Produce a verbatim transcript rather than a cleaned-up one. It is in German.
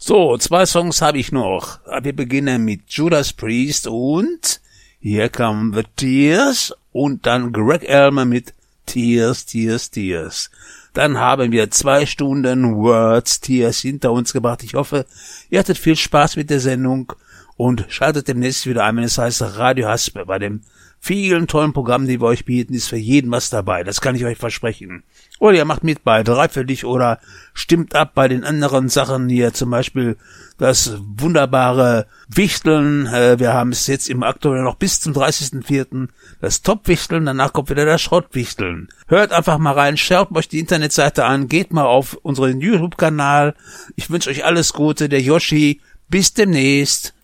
So, zwei Songs habe ich noch. Wir beginnen mit Judas Priest und Here Come the Tears und dann Greg Elmer mit Tears, Tears, Tears. Dann haben wir zwei Stunden Words, Tears hinter uns gebracht. Ich hoffe, ihr hattet viel Spaß mit der Sendung und schaltet demnächst wieder ein, wenn es heißt Radio Haspe. Bei den vielen tollen Programmen, die wir euch bieten, ist für jeden was dabei. Das kann ich euch versprechen. Oder ihr macht mit bei Drei für dich oder stimmt ab bei den anderen Sachen hier, zum Beispiel das wunderbare Wichteln. Äh, wir haben es jetzt im aktuell noch bis zum dreißigsten vierten das Top-Wichteln, danach kommt wieder das Schrottwichteln. Hört einfach mal rein, schaut euch die Internetseite an, geht mal auf unseren YouTube-Kanal. Ich wünsche euch alles Gute, der Yoshi. Bis demnächst.